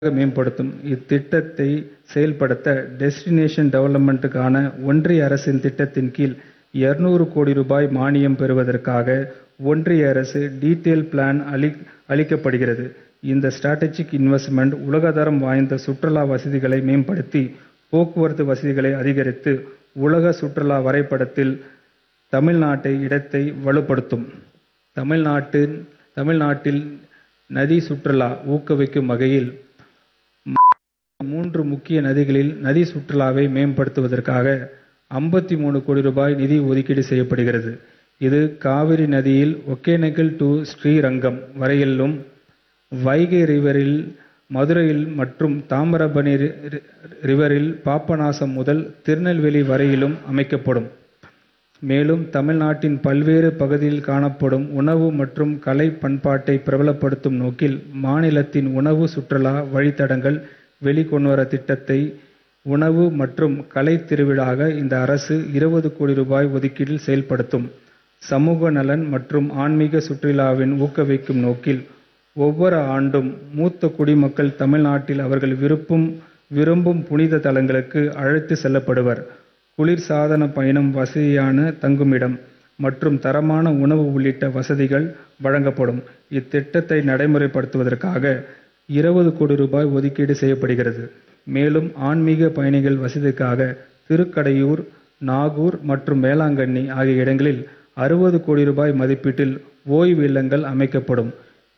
மேம்படுத்தும். இத்திட்டத்தை செயல்படுத்த டெஸ்டினேஷன் டெவலப்மென்டுக்கான ஒன்றிய அரசின் திட்டத்தின் கீழ் ரூ. 200 கோடி மானியம் பெறுவதற்காக ஒன்றிய அரசு டீடெயில் பிளான் அளிக்கப்படுகிறது. இந்த ஸ்ட்ராடஜிக் இன்வெஸ்ட்மென்ட் உலகத்தரம் வாய்ந்த சுற்றுலா வசதிகளை மேம்படுத்தி, போக்குவரத்து வசதிகளை அதிகரித்து, உலக சுற்றுலா வரைபடத்தில் தமிழ்நாட்டை இடத்தை வலுப்படுத்தும். தமிழ்நாட்டில் நதி சுற்றுலா ஊக்குவிக்கும் வகையில் 3 முக்கிய நதிகளில் நதி சுற்றுலாவை மேம்படுத்துவதற்காக ரூ. 53 கோடி நிதி ஒதுக்கீடு செய்யப்படுகிறது. இது காவிரி நதியில் ஒகேனக்கல் டு ஸ்ரீரங்கம் வரையிலும், வைகை ரிவரில் மதுரையில் மற்றும் தாமிரபரணி ரிவரில் பாபநாசம் முதல் திருநெல்வேலி வரையிலும் அமைக்கப்படும். மேலும் தமிழ்நாட்டின் பல்வேறு பகுதிகளில் காணப்படும் உணவு மற்றும் கலை பண்பாட்டை பிரபலப்படுத்தும் நோக்கில் மாநிலத்தின் உணவு சுற்றுலா வழித்தடங்கள் வெளிக்கொணர திட்டத்தை உணவு மற்றும் கலை திருவிழாவாக இந்த அரசு ரூ. 20 கோடி ஒதுக்கீட்டில் செயல்படுத்தும். சமூக நலன் மற்றும் ஆன்மீக சுற்றுலாவின் ஊக்குவிக்கும் நோக்கில் ஒவ்வொரு ஆண்டும் மூத்த குடிமக்கள் தமிழ்நாட்டில் அவர்கள் விரும்பும் புனித தலங்களுக்கு அழைத்து செல்லப்படுவர். குளிர்சாதன பயணம், வசதியான தங்குமிடம் மற்றும் தரமான உணவு உள்ளிட்ட வசதிகள் வழங்கப்படும். இத்திட்டத்தை நடைமுறைப்படுத்துவதற்காக ரூ. 20 கோடி ஒதுக்கீடு செய்யப்படுகிறது. மேலும் ஆன்மீக பயணிகள் வசதிக்காக திருக்கடையூர், நாகூர் மற்றும் வேளாங்கண்ணி ஆகிய இடங்களில் ரூ. 60 கோடி மதிப்பீட்டில் ஓய்வு இல்லங்கள் அமைக்கப்படும்.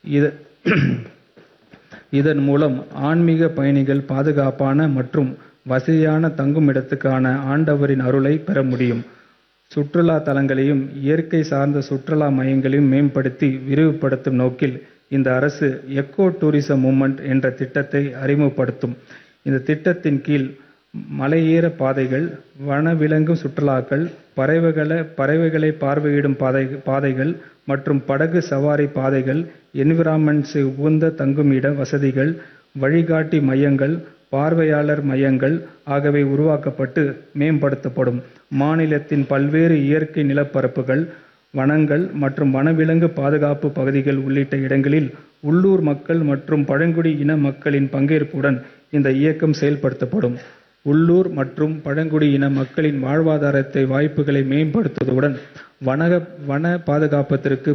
இதன் மூலம் ஆன்மீக பயணிகள் பாதுகாப்பான மற்றும் வசதியான தங்குமிடத்துக்கான ஆண்டவரின் அருளை பெற முடியும். சுற்றுலா தலங்களையும் இயற்கை சார்ந்த சுற்றுலா மையங்களையும் மேம்படுத்தி விரிவுபடுத்தும் நோக்கில் இந்த அரசு எக்கோ டூரிசம் மூவ்மென்ட் என்ற திட்டத்தை அறிமுகப்படுத்தும். இந்த திட்டத்தின் கீழ் மலையேற பாதைகள், வனவிலங்கு சுற்றுலாக்கள், பறவைகளை பார்வையிடும் பாதைகள் மற்றும் படகு சவாரி பாதைகள், என்விரான்மென்ட் உகந்த தங்குமிட வசதிகள், வழிகாட்டி மையங்கள், பார்வையாளர் மையங்கள் ஆகியவை உருவாக்கப்பட்டு மேம்படுத்தப்படும். மாநிலத்தின் பல்வேறு இயற்கை நிலப்பரப்புகள், வனங்கள் மற்றும் வனவிலங்கு பாதுகாப்பு பகுதிகள் உள்ளிட்ட இடங்களில் உள்ளூர் மக்கள் மற்றும் பழங்குடி இன மக்களின் பங்கேற்புடன் இந்த இயக்கம் செயல்படுத்தப்படும். உள்ளூர் மற்றும் பழங்குடி இன மக்களின் வாழ்வாதாரத்தை வாய்ப்புகளை மேம்படுத்துவதுடன் வன பாதுகாப்பிற்கு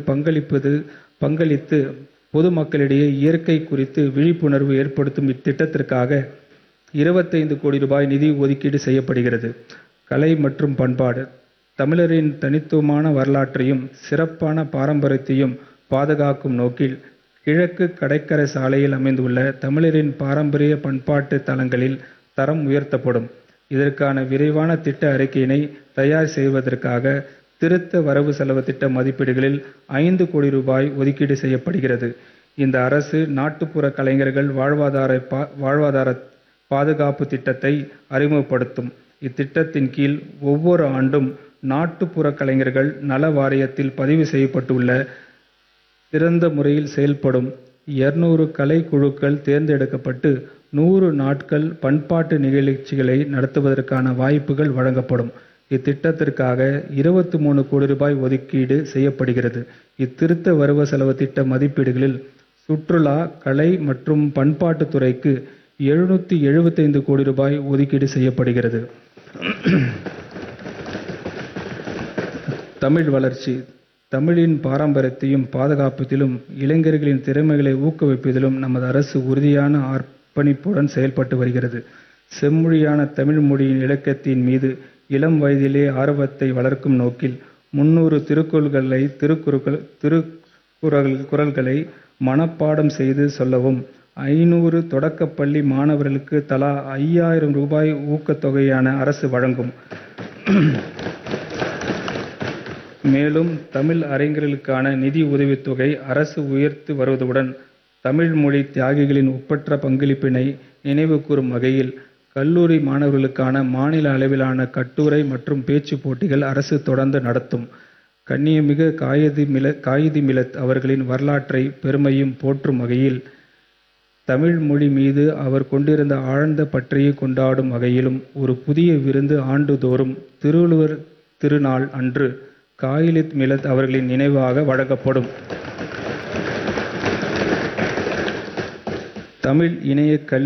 பங்களித்து பொதுமக்களிடையே இயற்கை குறித்து விழிப்புணர்வு ஏற்படுத்தும். இத்திட்டத்திற்காக ரூ. 25 கோடி நிதி ஒதுக்கீடு செய்யப்படுகிறது. கலை மற்றும் பண்பாடு தமிழரின் தனித்துவமான வரலாற்றையும் சிறப்பான பாரம்பரியத்தையும் பாதுகாக்கும் நோக்கில் கிழக்கு கடற்கரை சாலையில் அமைந்துள்ள தமிழரின் பாரம்பரிய பண்பாட்டு தலங்களில் தரம் உயர்த்தப்படும். இதற்கான விரைவான திட்ட அறிக்கையினை தயார் செய்வதற்காக திருத்த வரவு செலவு திட்ட மதிப்பீடுகளில் ரூ. 5 கோடி ஒதுக்கீடு செய்யப்படுகிறது. இந்த அரசு நாட்டுப்புற கலைஞர்கள் வாழ்வாதார பாதுகாப்பு திட்டத்தை அறிமுகப்படுத்தும். இத்திட்டத்தின் கீழ் ஒவ்வொரு ஆண்டும் நாட்டுப்புற கலைஞர்கள் நல வாரியத்தில் பதிவு செய்யப்பட்டுள்ள சிறந்த முறையில் செயல்படும் 200 கலைக்குழுக்கள் தேர்ந்தெடுக்கப்பட்டு 100 நாட்கள் பண்பாட்டு நிகழ்ச்சிகளை நடத்துவதற்கான வாய்ப்புகள் வழங்கப்படும். இத்திட்டத்திற்காக ரூ. 23 கோடி ஒதுக்கீடு செய்யப்படுகிறது. இத்திருத்த வரவு செலவு திட்ட மதிப்பீடுகளில் சுற்றுலா, கலை மற்றும் பண்பாட்டுத் துறைக்கு ரூ. 775 கோடி ஒதுக்கீடு செய்யப்படுகிறது. தமிழ் வளர்ச்சி தமிழின் பாரம்பரியத்தையும் பாதுகாப்பதிலும் இளைஞர்களின் திறமைகளை ஊக்குவிப்பதிலும் நமது அரசு உறுதியான அர்ப்பணிப்புடன் செயல்பட்டு வருகிறது. செம்மொழியான தமிழ் மொழியின் இலக்கியத்தின் மீது இளம் வயதிலே ஆர்வத்தை வளர்க்கும் நோக்கில் 300 திருக்குறள்களை மனப்பாடம் செய்து சொல்லவும், 500 தொடக்கப்பள்ளி மாணவர்களுக்கு தலா ரூ. 5000 ஊக்கத்தொகையான அரசு வழங்கும். மேலும் தமிழ் அறிஞர்களுக்கான நிதி உதவித்தொகை அரசு உயர்த்தி வருவதுடன் தமிழ் மொழி தியாகிகளின் ஒப்பற்ற பங்களிப்பினை நினைவு கூறும் வகையில் கல்லூரி மாணவர்களுக்கான மாநில அளவிலான கட்டுரை மற்றும் பேச்சு போட்டிகள் அரசு தொடர்ந்து நடத்தும். கண்ணியமிகு காயிது மில்லத் அவர்களின் வரலாற்றை பெருமையும் போற்றும் வகையில் தமிழ் மொழி மீது அவர் கொண்டிருந்த ஆழ்ந்த பற்றையை கொண்டாடும் வகையிலும் ஒரு புதிய விருந்து ஆண்டுதோறும் திருவள்ளுவர் திருநாள் அன்று காயிது மில்லத் அவர்களின் நினைவாக வழங்கப்படும். தமிழ் இணைய கல்வி